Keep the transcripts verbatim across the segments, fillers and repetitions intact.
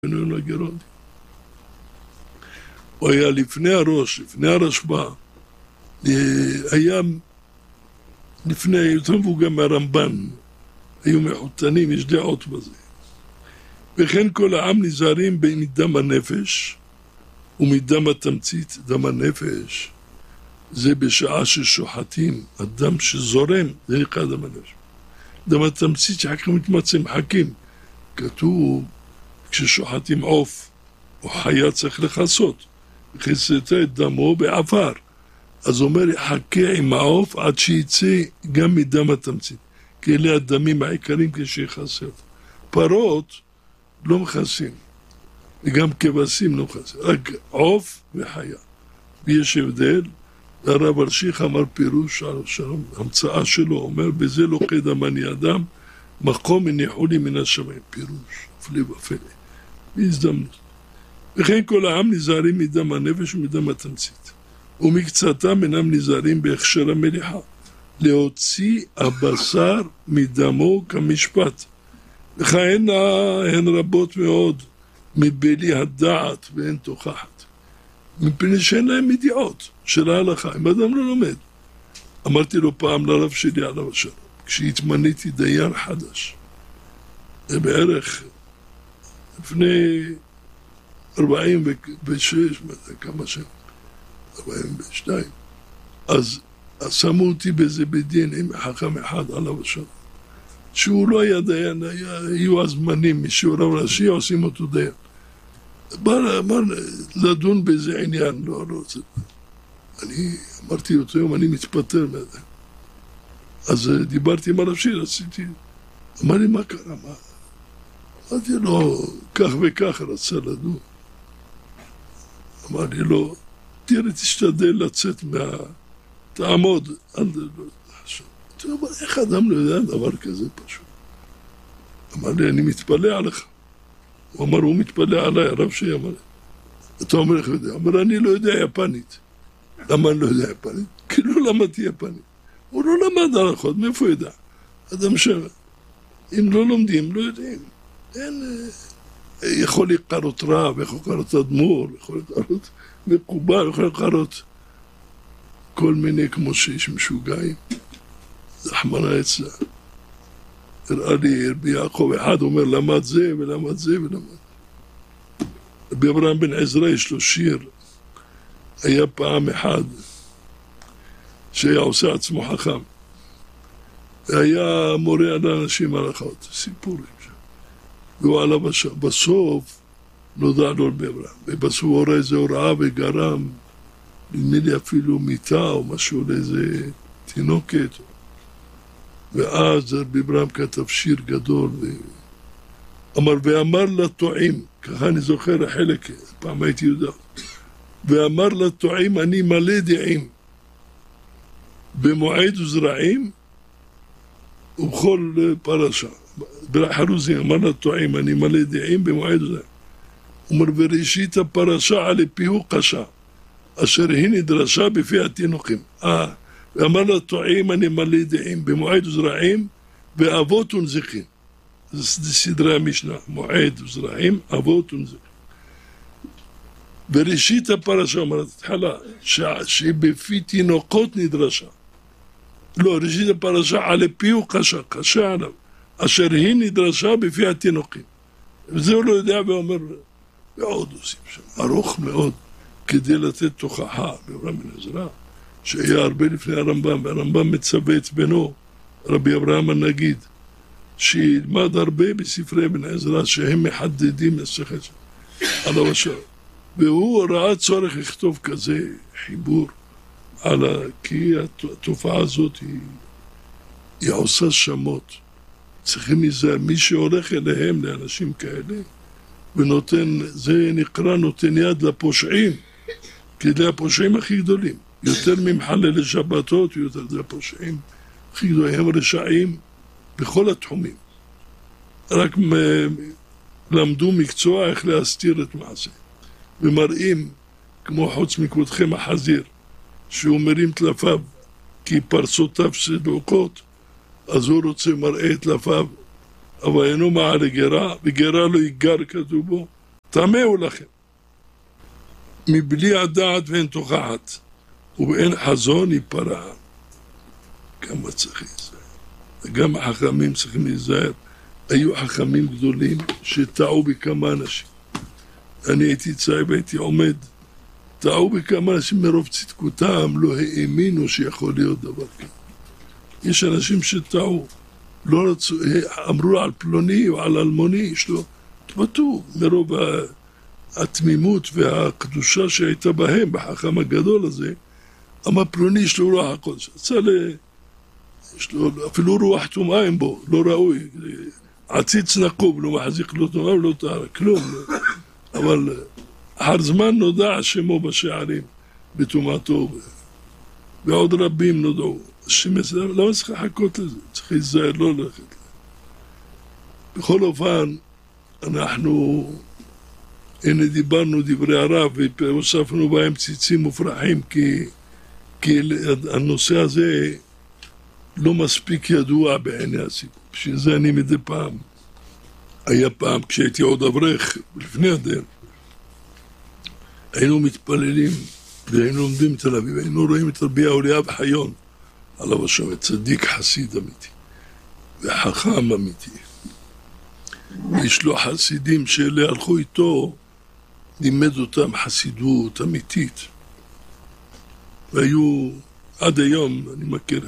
בניון הגרונדי. הוא היה לפני הראש, לפני הרשב"א, היה לפני, יותר מבוגר מהרמב"ן, היו מחותנים, יש דעות בזה. וכן כל העם נזהרים מדם הנפש ומדם התמצית. דם הנפש זה בשעה ששוחטים, הדם שזורם, זה נקרא דם הנפש. דם התמצית שחכים מתמצאים, חכים. כתוב, כששוחטים עוף או חיה צריך לחסות, וכסית את דמו בעפר. אז אומר, יחכה עם העוף עד שיצא גם מדם התמצית. כי אלה הדמים העיקריים כשיחסה אותם. פרות לא מכסים, וגם כבשים לא מכסים, רק עוף וחיה. ויש הבדל, הרב אלשיך אמר פירוש, המצאה שלו, אומר, בזה לא קדמני אדם, מקום הניחו לי מן השמיים. פירוש, הפלא ופלא, בהזדמנות. וכן כל העם נזהרים מדם הנפש ומדם התמצית. ומקצתם אינם נזהרים בהכשר המליחה, להוציא הבשר מדמו כמשפט. וכהן הן רבות מאוד, מבלי הדעת ואין תוכחת. מפני שאין להם ידיעות של ההלכה, אם אדם לא לומד. אמרתי לו פעם לרב שלי עליו השלום, כשהתמניתי דיין חדש, זה בערך לפני ארבעים ושש, כמה שנים, ארבעים ושתיים, אז שמו אותי באיזה בדין עם חכם אחד עליו השלום, שהוא לא היה דיין, היה, היו הזמנים משיעור הראשי עושים אותו דיין. בא, בא לדון באיזה עניין, לא, לא, זה, אני אמרתי אותו יום, אני מתפטר מזה. אז דיברתי עם הראשי, רציתי, אמר לי, מה קרה? מה? אמרתי לו, כך וכך רצה לדון. אמר לי, לא, תראה, תשתדל לצאת מה... תעמוד, אל תדבר. אתה אומר, איך אדם לא יודע דבר כזה פשוט? אמר לי, אני מתפלא עליך. הוא אמר, הוא מתפלא עליי, הרב שלי אמר לי. אתה אומר, איך יודע? אמר, אני לא יודע יפנית. למה אני לא יודע יפנית? כי לא למדתי יפנית. הוא לא למד הלכות, מאיפה ידע? אדם שם, אם לא לומדים, לא יודעים. אין, יכול לקרות רב, יכול לקרות אדמו"ר, יכול לקרות מקובל, יכול לקרות כל מיני כמו שיש משוגעים. זה חמנה אצלה. הראה לי, רבי יעקב אחד אומר, למד זה ולמד זה ולמד. רבי אברהם בן עזרא יש לו שיר, היה פעם אחד שהיה עושה עצמו חכם. והיה מורה על האנשים הלכות, סיפורים שם. והוא עלה בסוף, נודע לו רבי אברהם. ובסוף הוא הורא איזה הוראה וגרם, נדמה לי אפילו מיטה או משהו לאיזה תינוקת. ואז רבי אברהם כתב שיר גדול, ואמר, ואמר לטועים, ככה אני זוכר החלק, פעם הייתי יודע, ואמר לטועים, אני מלא דעים, במועד וזרעים, ובכל פרשה. חרוזי אמר לטועים, אני מלא דעים במועד וזרעים. אומר, וראשית הפרשה על פיהו קשה, אשר היא נדרשה בפי התינוקים. אה, ואמר לטועים, אני מלא דעים במועד וזרעים, ואבות ונזיקים. זה סדרי המשנה, מועד וזרעים, אבות ונזיקים. וראשית הפרשה, אומרת, התחלה, שבפי תינוקות נדרשה. לא, ראשית הפרשה על פיהו קשה, קשה עליו, אשר היא נדרשה בפי התינוקים. וזה הוא לא יודע ואומר, ועוד עושים שם, ארוך מאוד, כדי לתת תוכחה, באברהם בן עזרא, שהיה הרבה לפני הרמב"ם, והרמב"ם מצווה את בנו, רבי אברהם הנגיד, שילמד הרבה בספרי בן עזרא, שהם מחדדים לשחק על הראשון. והוא ראה צורך לכתוב כזה חיבור, על ה... כי התופעה הזאת היא, היא עושה שמות. צריכים להיזהר, מי שהולך אליהם, לאנשים כאלה, ונותן, זה נקרא נותן יד לפושעים, כי זה הפושעים הכי גדולים. יותר ממחלל לשבתות, יותר זה הפושעים הכי גדולים, הם רשעים בכל התחומים. רק למדו מקצוע איך להסתיר את מעשה. ומראים, כמו חוץ מכבודכם החזיר, שהוא מרים תלפיו, כי פרסותיו סדוקות, אז הוא רוצה מראה את תלפיו, אבל אינו מעל גרה, וגרה לא יגר כתוב בו, טמאו לכם. מבלי הדעת ואין תוכחת, ובאין חזון ייפרע. כמה צריך להיזהר. גם החכמים צריכים להיזהר. היו חכמים גדולים שטעו בכמה אנשים. אני הייתי צעיר והייתי עומד, טעו בכמה אנשים מרוב צדקותם, לא האמינו שיכול להיות דבר כזה. יש אנשים שטעו, לא רצו, אמרו על פלוני או על אלמוני, יש לו, תבטאו מרוב התמימות והקדושה שהייתה בהם, בחכם הגדול הזה, אמר פלוני יש לו רוח הקודש, יצא ל... יש לו אפילו רוח טומאה בו, לא ראוי, עציץ נקוב, לא מחזיק לו טומאה, לא טהרה, כלום. אבל אחר זמן נודע שמו בשערים, בטומאתו, ועוד רבים נודעו. למה צריך לחכות לזה? צריך להיזהר, לא ללכת. בכל אופן, אנחנו, הנה דיברנו דברי הרב, והוספנו בהם ציצים מופרחים, כי, כי הנושא הזה לא מספיק ידוע בעיני הציבור. בשביל זה אני מדי פעם, היה פעם כשהייתי עוד אברך, לפני הדרך, היינו מתפללים והיינו לומדים תל אביב, היינו רואים את רבי אליאב חיון, עליו השם, צדיק חסיד אמיתי, וחכם אמיתי. יש לו חסידים שאלה הלכו איתו, לימד אותם חסידות אמיתית. והיו, עד היום, אני מכיר,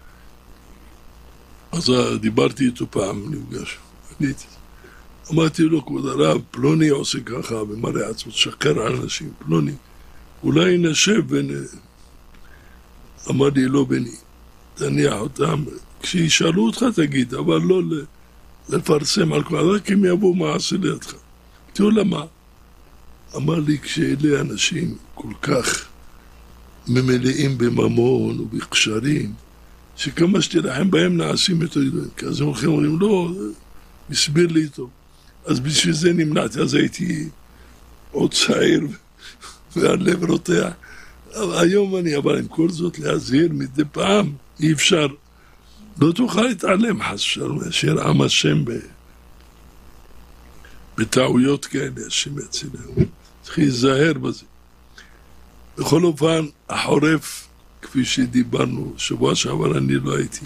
אז דיברתי איתו פעם, נפגש, עניתי. אמרתי לו, כבוד הרב, פלוני עושה ככה, ומראה עצמו, שקר על אנשים, פלוני. אולי נשב ונ... אמר לי, לא בני, תניח אותם. כשישאלו אותך תגיד, אבל לא לפרסם על כל, רק אם יבואו מעשה לידך. תראו למה? אמר לי, כשאלה אנשים כל כך ממלאים בממון ובקשרים, שכמה שתלחם בהם נעשים יותר גדולים. כי אז הם הולכים ואומרים, לא, הסביר לי טוב. אז בשביל זה נמנעתי, אז הייתי עוד צעיר והלב רותח. היום אני, אבל עם כל זאת להזהיר מדי פעם, אי אפשר, לא תוכל להתעלם חס ושלום, אשר עם השם ב... בטעויות כאלה, השם יצילנו. צריך להיזהר בזה. בכל אופן, החורף, כפי שדיברנו, שבוע שעבר אני לא הייתי,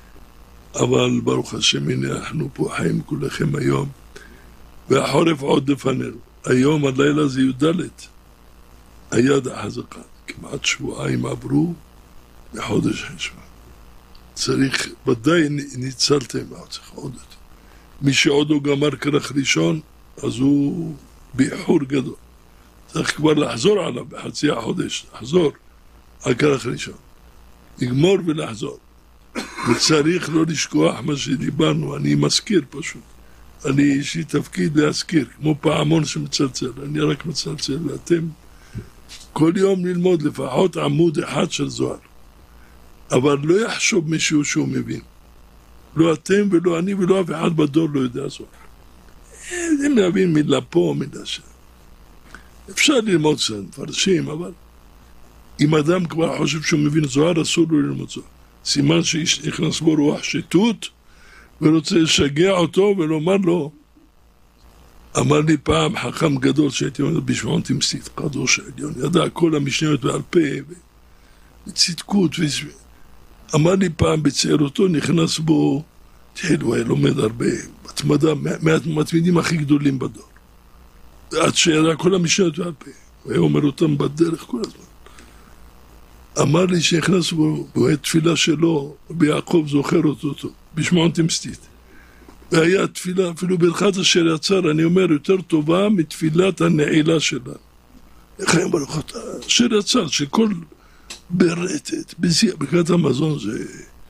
אבל ברוך השם, הנה אנחנו פה חיים כולכם היום, והחורף עוד לפנינו. היום הלילה זה יודלת, היד החזקה, כמעט שבועיים עברו בחודש חשוון. צריך, ודאי ניצלתם, צריך עוד יותר. מי שעוד לא גמר כרך ראשון, אז הוא באיחור גדול. צריך כבר לחזור עליו בחצי החודש, לחזור על כרך ראשון. לגמור ולחזור. וצריך לא לשכוח מה שדיברנו, אני מזכיר פשוט. אני יש לי תפקיד להזכיר, כמו פעמון שמצלצל, אני רק מצלצל, ואתם כל יום ללמוד לפחות עמוד אחד של זוהר. אבל לא יחשוב מישהו שהוא מבין. לא אתם ולא אני ולא אף אחד בדור לא יודע זוהר. הם להבין מילה פה, מילה שם. אפשר ללמוד זה, מפרשים, אבל אם אדם כבר חושב שהוא מבין זוהר, אסור לו ללמוד זוהר. סימן שנכנס בו רוח שיטות, ורוצה לשגע אותו ולומר לו, אמר לי פעם חכם גדול שהייתי אומר בשמעון תמסית, קדוש העליון, ידע כל המשניות בעל פה, וצדקות, אמר לי פעם בצעירותו נכנס בו, תחיל, הוא היה לומד הרבה, בתמדה, מהתלמידים הכי גדולים בדור, עד שידע כל המשניות בעל פה, הוא היה אומר אותם בדרך כל הזמן. אמר לי שנכנס בו, הוא היה תפילה שלו, ביעקב זוכר אותו טוב, בשמעון תמסית. והיה תפילה, אפילו ברכת אשר יצר, אני אומר, יותר טובה מתפילת הנעילה שלה. איך היה ברכת אשר יצר, שכל ברטת, ברכת המזון זה...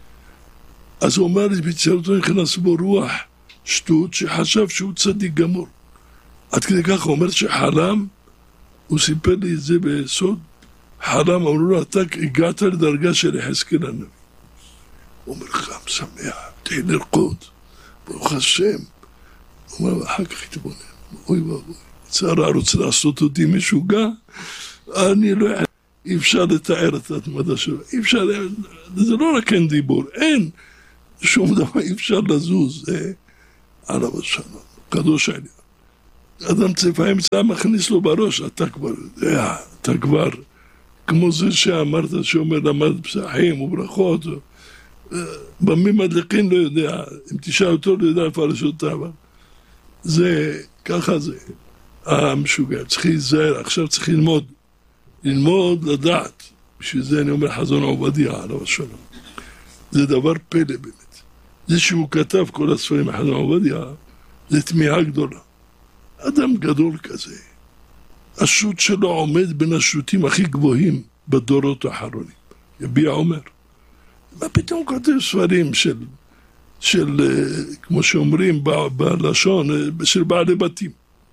אז הוא אומר לי, בצעירותו נכנס בו רוח שטות, שחשב שהוא צדיק גמור. עד כדי כך הוא אומר שחלם, הוא סיפר לי את זה בסוד, חלם, אמרו לו, אתה הגעת לדרגה של יחזקאל הנביא. הוא אומר, חם שמח, תהיה לרקוד. ברוך השם. הוא אומר, אחר כך התבונן. אוי ואבוי. צער רוצה לעשות אותי משוגע, אני לא... אי אפשר לתאר את התמדה שלו. אי אפשר... זה לא רק אין דיבור. אין שום דבר, אי אפשר לזוז. זה עליו השלום. קדוש העליון. אדם צריך האמצע מכניס לו בראש, אתה כבר יודע, אתה כבר, כמו זה שאמרת שאומר למד פסחים וברכות, במי מדליקין לא יודע, אם תשאל אותו לא יודע לפרש אותה, אבל זה, ככה זה, המשוגע, צריך להיזהר, עכשיו צריך ללמוד, ללמוד, לדעת, בשביל זה אני אומר חזון עובדיה, עליו השלום, זה דבר פלא באמת, זה שהוא כתב כל הספרים חזון עובדיה, זה תמיהה גדולה, אדם גדול כזה, השוט שלו עומד בין השוטים הכי גבוהים בדורות האחרונים, יביע אומר, מה פתאום כותב ספרים של, של, כמו שאומרים ב, בלשון, של בעלי בתים.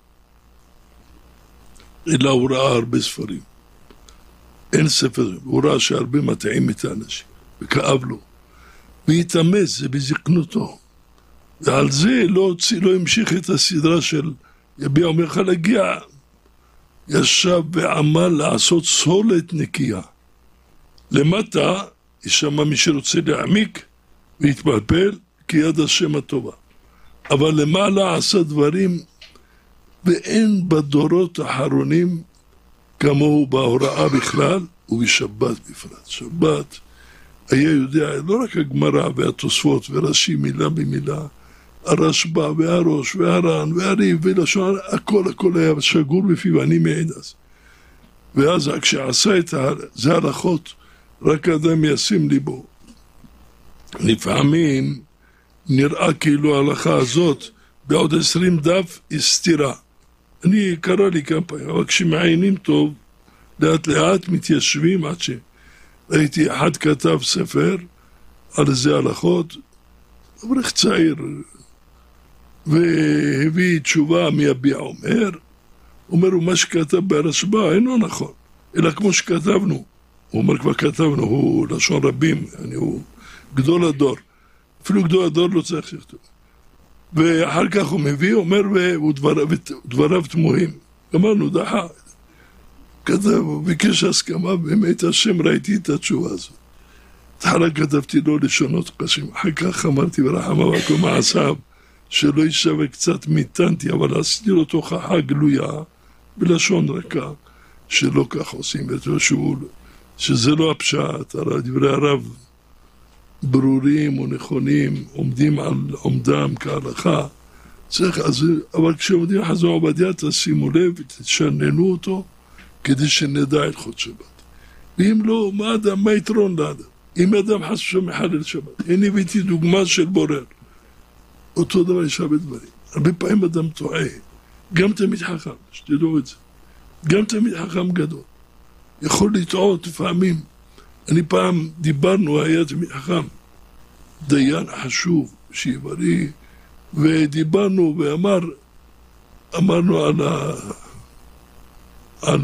אלא הוא ראה הרבה ספרים. אין ספר, הוא ראה שהרבה מטעים את האנשים, וכאב לו. והתאמץ, זה בזקנותו. ועל זה לא, הוציא, לא המשיך את הסדרה של יביע אומר לך להגיע, ישב ועמל לעשות סולת נקייה. למטה, ישמע מי שרוצה להעמיק והתפלפל כי יד השם הטובה. אבל למעלה עשה דברים ואין בדורות האחרונים כמוהו בהוראה בכלל ובשבת בפרט. שבת היה יודע לא רק הגמרא והתוספות ורש"י מילה במילה, הרשב"א והראש והר"ן והרי"ף ולשון, הכל הכל היה שגור בפיו, אני מעיד אז. ואז כשעשה את זה הלכות רק אדם ישים ליבו. לפעמים נראה כאילו ההלכה הזאת בעוד עשרים דף הסתירה. אני קרא לי כמה פעמים, אבל כשמעיינים טוב, לאט לאט מתיישבים עד שראיתי אחד כתב ספר על זה הלכות, אברך צעיר, והביא תשובה מיביע אומר, אומר, ומה שכתב ברשב"א אינו נכון, אלא כמו שכתבנו. הוא אומר, כבר כתבנו, הוא לשון רבים, אני, הוא גדול הדור. אפילו גדול הדור לא צריך לכתוב. ואחר כך הוא מביא, אומר, ודבריו תמוהים. אמרנו, דחה. כתב, הוא ביקש הסכמה, באמת השם ראיתי את התשובה הזאת. תחלה כתבתי לו לשונות קשים. אחר כך אמרתי, ברחמה וכל מעשיו, שלא יישווה קצת מיתנתי, אבל עשיתי לו תוכחה גלויה, בלשון רכה, שלא כך עושים. ותשאול, שזה לא הפשט, דברי הרב ברורים ונכונים, עומדים על עומדם כהלכה, צריך, אז, אבל כשעומדים חזון עובדיה, תשימו לב ותשננו אותו, כדי שנדע הלכות שבת. ואם לא, מה אדם, מה יתרון לאדם? אם אדם חס ושלום מחלל שבת, הנה הבאתי דוגמה של בורר, אותו דבר יש הרבה דברים. הרבה פעמים אדם טועה, גם תמיד חכם, שתדעו את זה, גם תמיד חכם גדול. יכול לטעות לפעמים. אני פעם דיברנו, היה תמיד חכם, דיין חשוב, שיברי, ודיברנו ואמר, אמרנו על, ה, על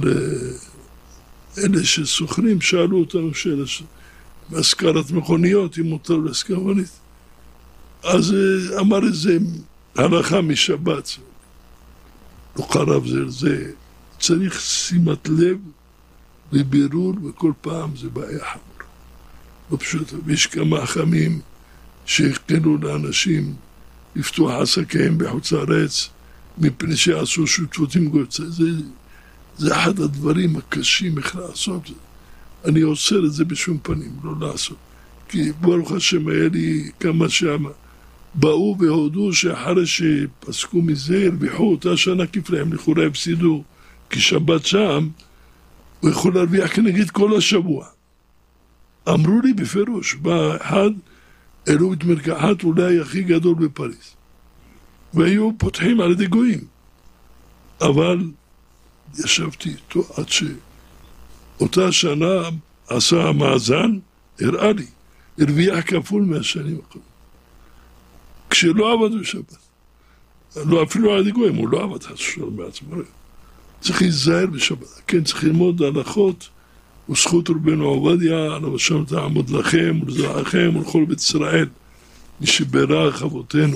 אלה שסוחרים, שאלו אותנו שאלה, מהשכרת מכוניות, אם מותר להשכר מכונית. אז אמר איזה הלכה משבת, לא חרב זה, זה צריך שימת לב, בבירור, וכל פעם זה בעיה חמורה. לא פשוט, ויש כמה חכמים שהחלו לאנשים לפתוח עסקיהם בחוץ לארץ, מפני שעשו שותפות עם גויצה. זה, זה אחד הדברים הקשים איך לעשות. אני אוסר את זה בשום פנים, לא לעשות. כי ברוך השם היה לי כמה שמה, באו והודו שאחרי שפסקו מזה, הרוויחו אותה שנה כפליים, לכאורה הפסידו, כי שבת שם, הוא יכול להרוויח כנגד כל השבוע. אמרו לי בפירוש, בא אחד, אלו בית מרקחת אולי הכי גדול בפריז. והיו פותחים על ידי גויים. אבל ישבתי איתו עד שאותה שנה עשה המאזן, הראה לי, הרוויח כפול מהשנים הקודמות. כשלא עבד בשבת. לא, אפילו על ידי גויים, הוא לא עבד חסר בעצמו. צריך להיזהר בשבת, כן, צריך ללמוד הלכות וזכות רבנו עובדיה, עליו השם תעמוד לכם ולזרעכם ולכל בית ישראל, מי שברך אבותינו.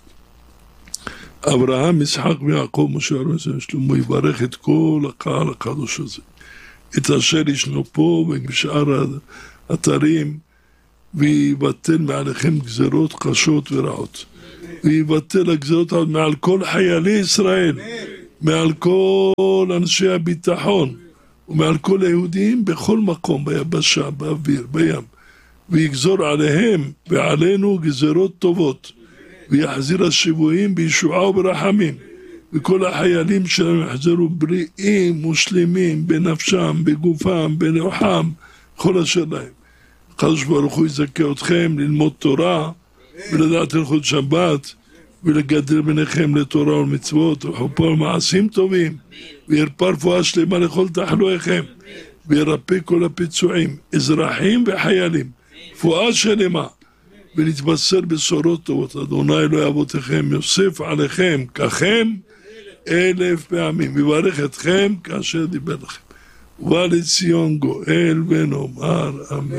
אברהם, יצחק ויעקב, משה אהרון שלמה, יברך את כל הקהל הקדוש הזה, את אשר ישנו פה ובשאר האתרים, ויבטל מעליכם גזרות קשות ורעות, ויבטל הגזרות מעל כל חיילי ישראל, מעל כל אנשי הביטחון ומעל כל היהודים בכל מקום, ביבשה, באוויר, בים, ויגזור עליהם ועלינו גזרות טובות, ויחזיר השבויים בישועה וברחמים, וכל החיילים שלנו יחזרו בריאים מושלמים בנפשם, בגופם, בנוחם, כל אשר להם. הקדוש ברוך הוא יזכה אתכם ללמוד תורה ולדעת הלכות שבת ולגדל ביניכם לתורה ולמצוות וחופה ומעשים טובים, וירפא רפואה שלמה לכל תחלואיכם, וירפא כל הפצועים, אזרחים וחיילים, רפואה שלמה, ונתבשר בשורות טובות. אדוני אלוהי אבותיכם יוסף עליכם ככם אלף פעמים, ויברך אתכם כאשר דיבר לכם. ובא לציון גואל ונאמר אמן.